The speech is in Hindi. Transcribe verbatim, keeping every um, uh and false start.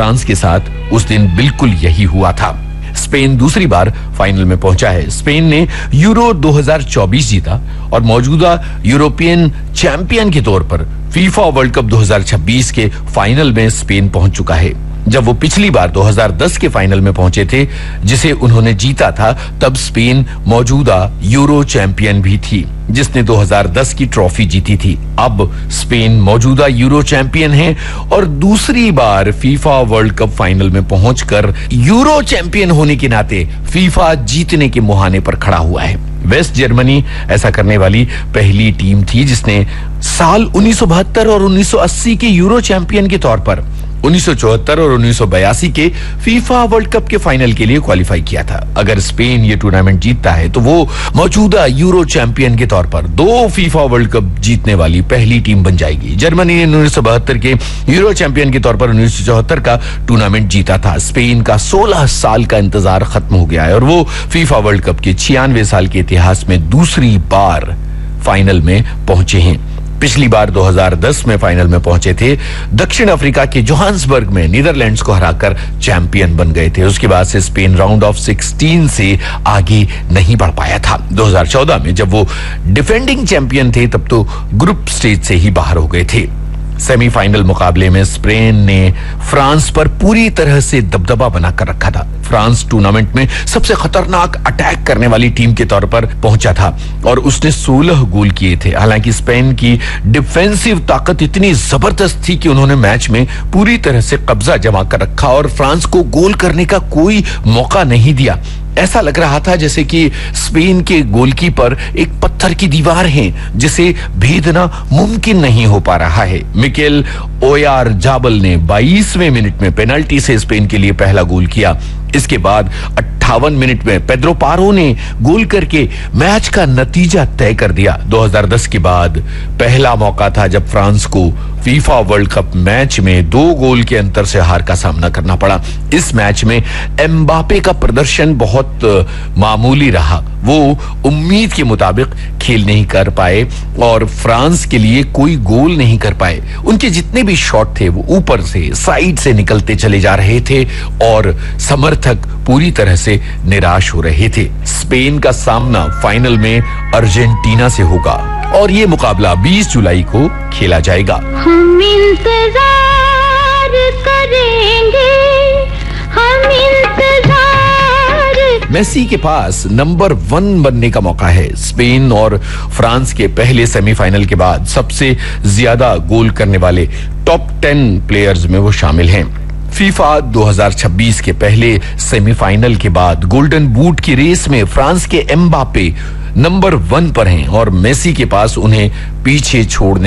फ्रांस के साथ उस दिन बिल्कुल यही हुआ था। स्पेन दूसरी बार फाइनल में पहुंचा है। स्पेन ने यूरो दो हज़ार चौबीस जीता और मौजूदा यूरोपियन चैंपियन के तौर पर फीफा वर्ल्ड कप दो हज़ार छब्बीस के फाइनल में स्पेन पहुंच चुका है। जब वो पिछली बार दो हज़ार दस के फाइनल में पहुंचे थे, जिसे उन्होंने जीता था, तब स्पेन मौजूदा यूरो चैंपियन भी थी, जिसने दो हज़ार दस की ट्रॉफी जीती थी। अब स्पेन मौजूदा यूरो चैंपियन है और दूसरी बार फीफा वर्ल्ड कप फाइनल में पहुंचकर यूरो चैंपियन होने के नाते फीफा जीतने के मुहाने पर खड़ा हुआ है। वेस्ट जर्मनी ऐसा करने वाली पहली टीम थी जिसने साल उन्नीस सौ बहत्तर और उन्नीस सौ अस्सी के यूरो चैंपियन के तौर पर उन्नीस सौ चौहत्तर और उन्नीस सौ बयासी के फीफा वर्ल्ड कप के फाइनल के लिए क्वालिफाई किया था। अगर स्पेन ये टूर्नामेंट जीतता है तो वो मौजूदा यूरो चैंपियन के तौर पर दो फीफा वर्ल्ड कप जीतने वाली पहली टीम बन जाएगी। जर्मनी ने उन्नीस सौ बहत्तर के यूरो चैंपियन के तौर पर उन्नीस सौ चौहत्तर का टूर्नामेंट जीता था। स्पेन का सोलह साल का इंतजार खत्म हो गया है और वो फीफा वर्ल्ड कप के छियानवे साल के इतिहास में दूसरी बार फाइनल में पहुंचे हैं। पिछली बार दो हज़ार दस में फाइनल में पहुंचे थे। दक्षिण अफ्रीका के जोहान्सबर्ग में नीदरलैंड्स को हराकर चैंपियन बन गए थे। उसके बाद से स्पेन राउंड ऑफ सिक्सटीन से आगे नहीं बढ़ पाया था। दो हज़ार चौदह में जब वो डिफेंडिंग चैंपियन थे तब तो ग्रुप स्टेज से ही बाहर हो गए थे। सेमीफाइनल मुकाबले में स्पेन ने फ्रांस पर पूरी तरह से दबदबा बनाकर रखा था। फ्रांस टूर्नामेंट में सबसे खतरनाक अटैक करने वाली टीम के तौर पर पहुंचा था और उसने सोलह गोल किए थे। हालांकि स्पेन की डिफेंसिव ताकत इतनी जबरदस्त थी कि उन्होंने मैच में पूरी तरह से कब्जा जमा कर रखा और फ्रांस को गोल करने का कोई मौका नहीं दिया। ऐसा लग रहा था जैसे कि स्पेन के गोलकीपर एक पत्थर की दीवार है जिसे भेदना मुमकिन नहीं हो पा रहा है। मिकेल ओयारजाबल ने बाईसवें मिनट में पेनल्टी से स्पेन के लिए पहला गोल किया। इसके बाद अट्ठावन मिनट में पेड्रो पारो ने गोल करके मैच का नतीजा तय कर दिया। दो हज़ार दस के बाद पहला मौका था जब फ्रांस को फीफा वर्ल्ड कप मैच में दो गोल के अंतर से हार का सामना करना पड़ा। इस मैच में एम्बापे का प्रदर्शन बहुत मामूली रहा। वो उम्मीद के मुताबिक खेल नहीं कर पाए और फ्रांस के लिए कोई गोल नहीं कर पाए। उनके जितने भी शॉट थे वो ऊपर से, साइड से निकलते चले जा रहे थे और समर्थक पूरी तरह से निराश हो रहे थे। स्पेन का सामना फाइनल में अर्जेंटीना से होगा और ये मुकाबला बीस जुलाई को खेला जाएगा। हम इंतजार करेंगे, हम इंतजार। मेसी के पास नंबर वन बनने का मौका है। स्पेन और फ्रांस के पहले सेमीफाइनल के बाद सबसे ज्यादा गोल करने वाले टॉप टेन प्लेयर्स में वो शामिल हैं। फीफा दो हज़ार छब्बीस के पहले सेमीफाइनल के बाद गोल्डन बूट की रेस में फ्रांस के एम्बापे नंबर वन पर हैं और मेसी के पास उन्हें पीछे छोड़ने